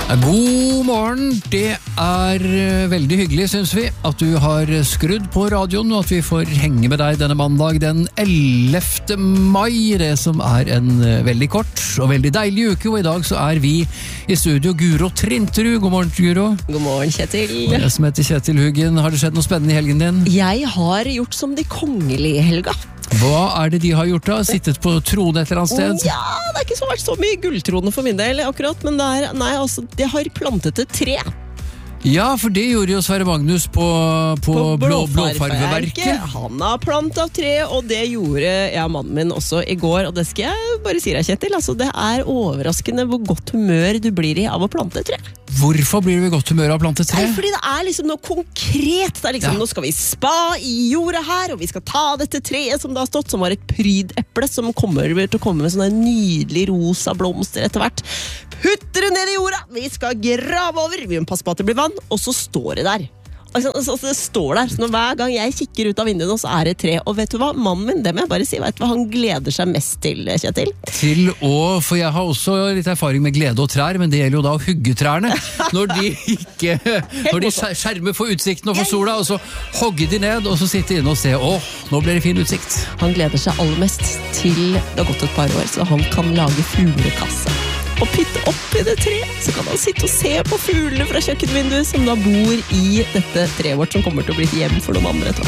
God morgen, det veldig hyggelig, synes vi, at du har skrudd på radioen, og at vi får henge med deg denne mandag den 11. mai, det som en veldig kort og veldig deilig uke, og i dag så vi i studio Guro Trinterud. God morgen, Guro. God morgen, Kjetil. Og jeg som heter Kjetil Huggen. Har det skjedd noe spennende i helgen din? Jeg har gjort som de kongelige i helga. Hva det de har gjort da? Sittet på trone et eller annet sted? Ja, det ikke så vært så mye gulltrone for min del akkurat, men de har plantet et tre. Ja, for det gjorde jo Sverre Magnus på Blåfarveverket. Han har plantet tre, og det gjorde jeg og mannen min også i går, og det skal jeg bare si deg, Kjetil. Altså, det overraskende hvor godt humør du blir i av å plante tre. Hvorfor blir du i godt humør av å plante tre? Fordi det liksom noe konkret. Det liksom, nå skal vi spa i jorda her, og vi skal ta dette treet som det har stått, som var et prydeple, som kommer til å komme med sånne nydelig rosa blomster etter hvert. Putter det ned i jorda, vi skal grave over, vi må passe på at det blir vann, og så står det der. Altså, det står der, så hver gang jeg kikker ut av vinduet nå, så det et tre. Og vet du hva, mannen min, det må jeg bare si, vet du hva han gleder seg mest til, Kjetil? For jeg har også litt erfaring med glede og trær, men det gjelder jo da å hugge trærne. Når de skjermer for utsikten og for sola, og så hogger de ned, og så sitter de inne og ser, nå blir det fin utsikt. Han gleder seg aller mest til det har gått et par år, så han kan lage fuglekasse. Og pytte opp i det treet, så kan han sitte og se på fuglene fra kjøkkenvinduet som da bor i dette treet vårt, som kommer til å bli et hjem for noen andre etter hvert.